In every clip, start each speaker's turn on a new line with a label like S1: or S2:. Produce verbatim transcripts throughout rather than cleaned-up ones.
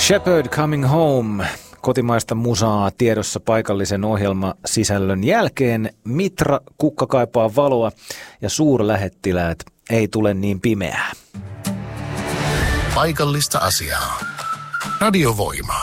S1: Shepherd Coming Home. Kotimaista musaa tiedossa paikallisen ohjelmasisällön jälkeen. Mitra, kukka kaipaa valoa ja suurlähettiläät ei tule niin pimeää.
S2: Paikallista asiaa. Radiovoima.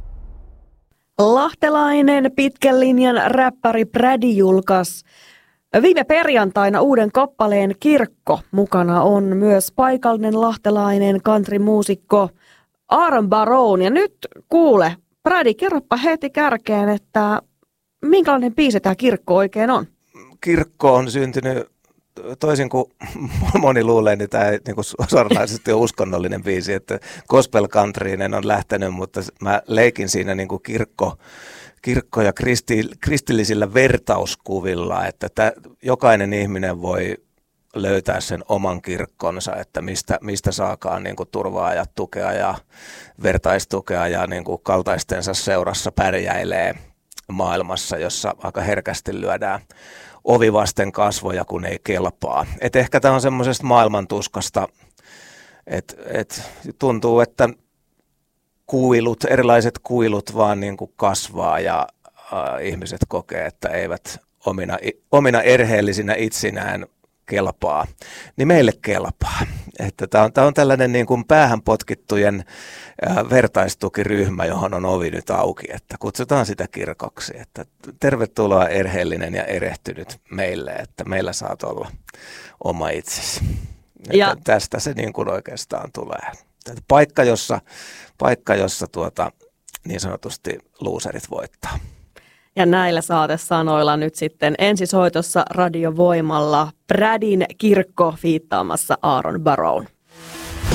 S3: Lahtelainen pitkän linjan räppäri Prädi julkaisi viime perjantaina uuden kappaleen Kirkko. Mukana on myös paikallinen lahtelainen countrymuusikko Aaron Baron. Ja nyt kuule, Prädi, kerropa heti kärkeen, että minkälainen biisi tämä Kirkko oikein on?
S4: Kirkko on syntynyt, toisin kuin moni luulee, niin tämä ei niin suoranaisesti ole uskonnollinen biisi, että gospel countryinen on lähtenyt, mutta mä leikin siinä niin kuin kirkko, kirkko ja kristi, kristillisillä vertauskuvilla, että tämä, jokainen ihminen voi löytää sen oman kirkkonsa, että mistä, mistä saakaan niin kuin turvaa ja tukea ja vertaistukea ja niin kuin kaltaistensa seurassa pärjäilee maailmassa, jossa aika herkästi lyödään ovi vasten kasvoja, kun ei kelpaa. Et ehkä tämä on semmoisesta maailmantuskasta, että et tuntuu, että kuilut, erilaiset kuilut vaan niin kuin kasvaa ja äh, ihmiset kokee, että eivät omina, omina erheellisinä itsinään kelpaa, niin meille kelpaa. Että tämä on, tämä on tällainen niin kuin päähän potkittujen äh, vertaistukiryhmä, johon on ovi nyt auki, että kutsutaan sitä kirkoksi. Että tervetuloa erheellinen ja erehtynyt meille, että meillä saat olla oma itsesi. Ja tästä se niin kuin oikeastaan tulee. Että paikka, jossa, paikka, jossa tuota, niin sanotusti luuserit voittaa.
S3: Ja näillä saatesanoilla nyt sitten ensisoitossa Radiovoimalla Prädin Kirkko fiittaamassa Aaron Baron.